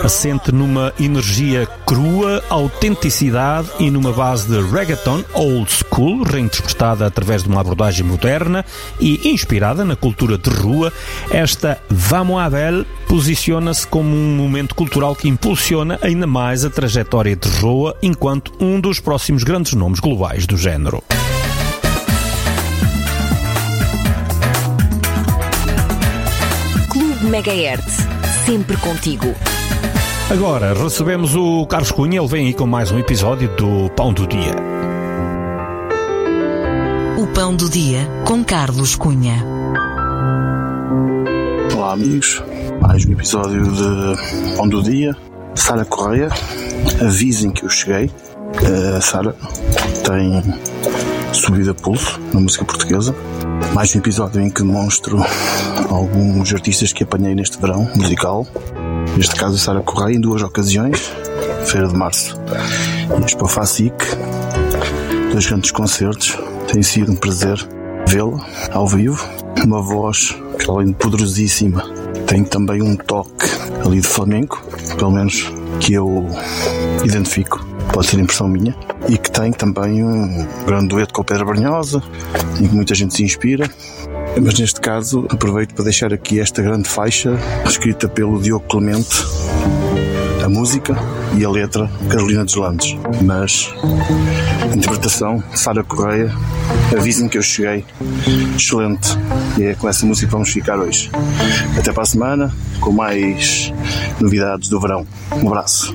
assente numa energia crua, autenticidade e numa base de reggaeton old school, reinterpretada através de uma abordagem moderna e inspirada na cultura de rua. Esta Vamos à Belle posiciona-se como um momento cultural que impulsiona ainda mais a trajetória de Roa enquanto um dos próximos grandes nomes globais do género. Clube Megahertz, sempre contigo. Agora recebemos o Carlos Cunha, ele vem aí com mais um episódio do Pão do Dia. O Pão do Dia com Carlos Cunha. Olá amigos, mais um episódio de Pão do Dia. Sara Correia, avisem que eu cheguei. A Sara tem subido a pulso na música portuguesa. Mais um episódio em que demonstro alguns artistas que apanhei neste verão musical. Neste caso a Sara Correia em 2 ocasiões, Feira de Março e Expo FACIC, 2 grandes concertos. Tem sido um prazer vê-la ao vivo. Uma voz que, além de poderosíssima, tem também um toque ali de flamenco, pelo menos que eu identifico, pode ser impressão minha, e que tem também um grande dueto com o Pedro Brunhosa, em que muita gente se inspira. Mas neste caso aproveito para deixar aqui esta grande faixa escrita pelo Diogo Clemente, a música e a letra Carolina Deslandes, mas a interpretação Sara Correia, avisem que eu cheguei, excelente, e é com essa música que vamos ficar hoje. Até para a semana com mais novidades do verão. Um abraço.